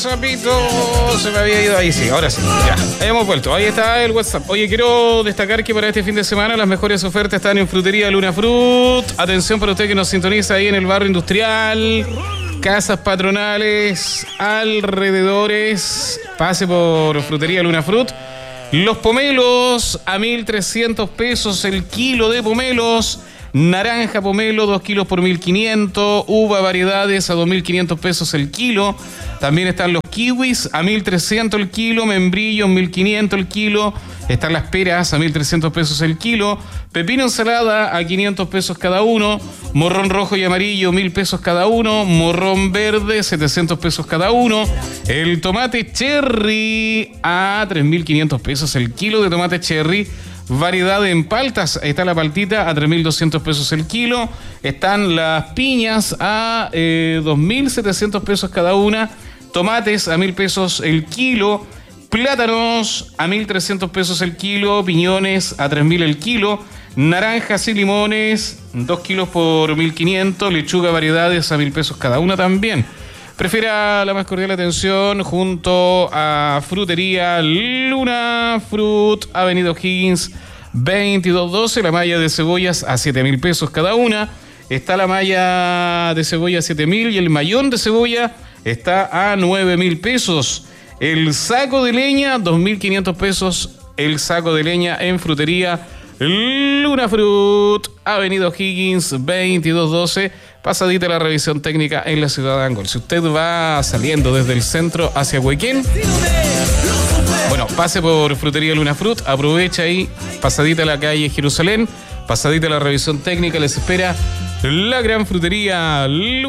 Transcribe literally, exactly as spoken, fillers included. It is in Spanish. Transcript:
Sapito, se me había ido ahí, sí, ahora sí, ya, hemos vuelto, ahí está el WhatsApp. Oye, quiero destacar que para este fin de semana las mejores ofertas están en Frutería Luna Fruit. Atención para usted que nos sintoniza ahí en el barrio industrial, casas patronales, alrededores, pase por Frutería Luna Fruit. Los pomelos a mil trescientos pesos el kilo de pomelos. Naranja pomelo, dos kilos por mil quinientos. Uva variedades a dos mil quinientos pesos el kilo. También están los kiwis a mil trescientos el kilo. Membrillos, mil quinientos el kilo. Están las peras a mil trescientos pesos el kilo. Pepino ensalada a quinientos pesos cada uno. Morrón rojo y amarillo, mil pesos cada uno. Morrón verde, setecientos pesos cada uno. El tomate cherry a tres mil quinientos pesos el kilo de tomate cherry. Variedad en paltas, está la paltita a tres mil doscientos pesos el kilo. Están las piñas a eh, dos mil setecientos pesos cada una. Tomates a mil pesos el kilo. Plátanos a mil trescientos pesos el kilo. Piñones a tres mil el kilo. Naranjas y limones, dos kilos por mil quinientos. Lechuga variedades a mil pesos cada una también. Prefiera la más cordial atención junto a Frutería Luna Fruit, Avenida O'Higgins veintidós doce. La malla de cebollas a siete mil pesos cada una. Está la malla de cebolla a siete mil y el mayón de cebolla está a nueve mil pesos. El saco de leña, dos mil quinientos pesos. El saco de leña en Frutería Luna Fruit, Avenida O'Higgins veintidós doce. Pasadita la revisión técnica en la ciudad de Angol. Si usted va saliendo desde el centro hacia Huequén, bueno, pase por Frutería Luna Fruit, aprovecha ahí, pasadita la calle Jerusalén, pasadita la revisión técnica, les espera la gran Frutería Luna